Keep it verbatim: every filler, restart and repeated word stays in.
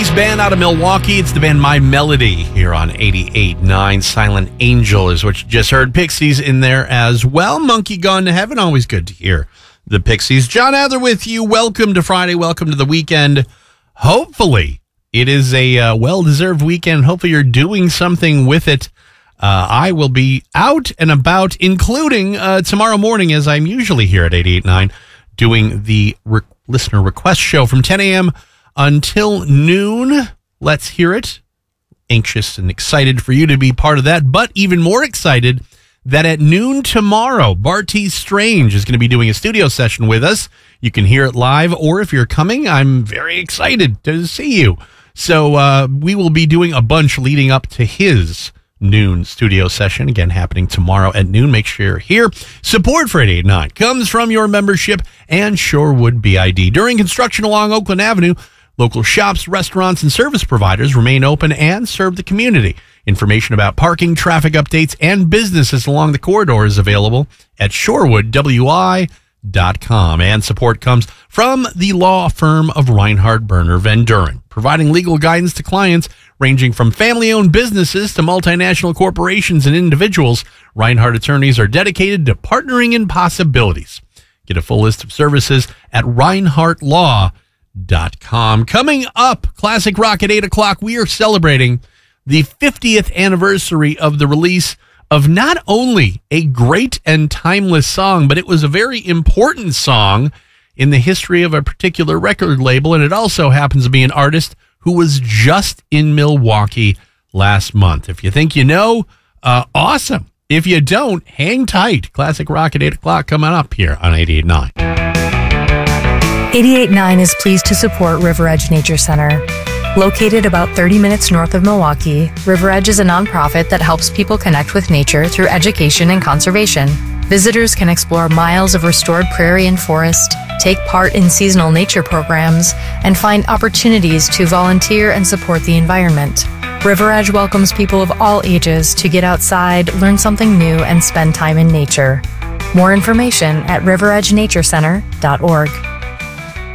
Band out of Milwaukee. It's the band My Melody here on eighty-eight point nine. Silent Angel is what you just heard. Pixies in there as well. Monkey Gone to Heaven. Always good to hear the Pixies. John Adler with you. Welcome to Friday. Welcome to the weekend. Hopefully it is a uh, well-deserved weekend. Hopefully you're doing something with it. Uh, I will be out and about, including uh, tomorrow morning, as I'm usually here at eighty-eight point nine, doing the re- listener request show from ten a.m. until noon. Let's hear it. Anxious and excited for you to be part of that, but even more excited that at noon tomorrow, Bartees Strange is going to be doing a studio session with us. You can hear it live, or if you're coming, I'm very excited to see you. So uh, we will be doing a bunch leading up to his noon studio session, again happening tomorrow at noon. Make sure you're here. Support for eighty-eight point nine comes from your membership and Shorewood B I D. During construction along Oakland Avenue, local shops, restaurants, and service providers remain open and serve the community. Information about parking, traffic updates, and businesses along the corridor is available at shorewood w i dot com. And support comes from the law firm of Reinhardt Berner Van Duren, providing legal guidance to clients ranging from family-owned businesses to multinational corporations and individuals. Reinhardt attorneys are dedicated to partnering in possibilities. Get a full list of services at reinhardt law dot com. Coming up, Classic Rock at eight o'clock, we are celebrating the fiftieth anniversary of the release of not only a great and timeless song, but it was a very important song in the history of a particular record label, and it also happens to be an artist who was just in Milwaukee last month. If you think you know, uh, awesome. If you don't, hang tight. Classic Rock at eight o'clock coming up here on eighty-eight point nine. eighty-eight point nine is pleased to support River Edge Nature Center. Located about thirty minutes north of Milwaukee, River Edge is a nonprofit that helps people connect with nature through education and conservation. Visitors can explore miles of restored prairie and forest, take part in seasonal nature programs, and find opportunities to volunteer and support the environment. River Edge welcomes people of all ages to get outside, learn something new, and spend time in nature. More information at river edge nature center dot org.